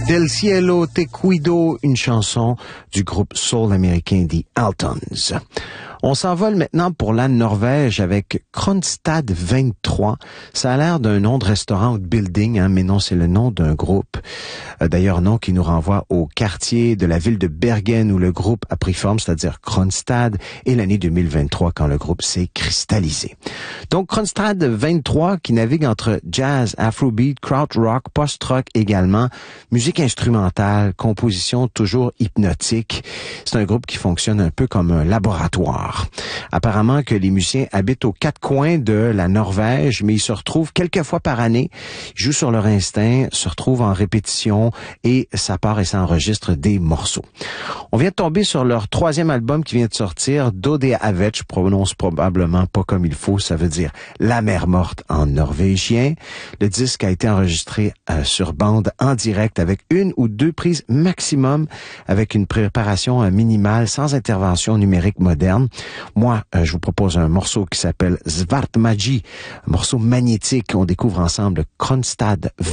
Del cielo te cuido, une chanson du groupe soul américain The Altons. On s'envole maintenant pour la Norvège avec Kronstad 23. Ça a l'air d'un nom de restaurant ou de building, mais non, c'est le nom d'un groupe. D'ailleurs, nom qui nous renvoie au quartier de la ville de Bergen où le groupe a pris forme, c'est-à-dire Kronstad, et l'année 2023 quand le groupe s'est cristallisé. Donc, Kronstad 23 qui navigue entre jazz, afrobeat, krautrock, post-rock également, musique instrumentale, composition toujours hypnotique. C'est un groupe qui fonctionne un peu comme un laboratoire. Apparemment que les musiciens habitent aux quatre coins de la Norvège, mais ils se retrouvent quelques fois par année, ils jouent sur leur instinct, se retrouvent en répétition et ça part et ça enregistre des morceaux. On vient de tomber sur leur troisième album qui vient de sortir, Dode Havet, je prononce probablement pas comme il faut, ça veut dire La mer morte en norvégien. Le disque a été enregistré sur bande en direct avec une ou deux prises maximum, avec une préparation minimale sans intervention numérique moderne. Moi, je vous propose un morceau qui s'appelle Svartmagi, un morceau magnétique. On découvre ensemble Kronstad